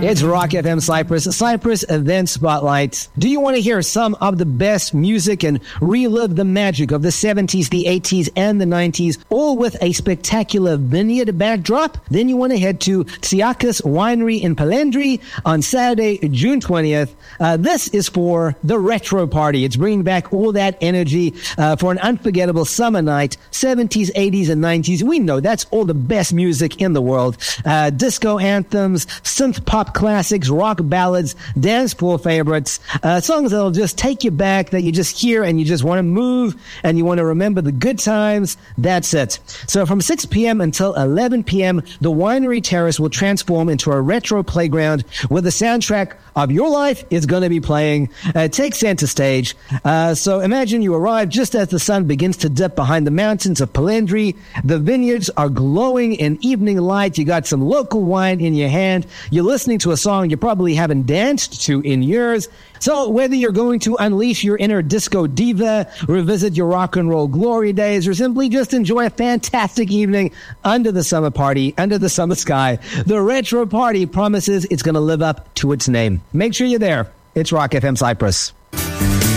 It's Rock FM Cyprus Event Spotlight. Do you want to hear some of the best music and relive the magic of the 70s, the 80s, and the 90s, all with a spectacular vineyard backdrop? Then you want to head to Tsiakis Winery in Palendri on Saturday, June 20th. This is for the Retro Party. It's bringing back all that energy for an unforgettable summer night, 70s, 80s, and 90s. We know that's all the best music in the world. Disco anthems, synth pop classics, rock ballads, dance floor favorites, songs that'll just take you back, that you just hear and you just want to move and you want to remember the good times. That's it. So from 6 p.m. until 11 p.m., the Winery Terrace will transform into a retro playground where the soundtrack of your life is going to be playing. Take center stage. So imagine you arrive just as the sun begins to dip behind the mountains of Palendri. The vineyards are glowing in evening light. You got some local wine in your hand. You're listening to a song you probably haven't danced to in years. So whether you're going to unleash your inner disco diva, revisit your rock and roll glory days, or simply just enjoy a fantastic evening under the summer party, under the summer sky, the Retro Party promises it's going to live up to its name. Make sure you're there. It's Rock FM Cyprus.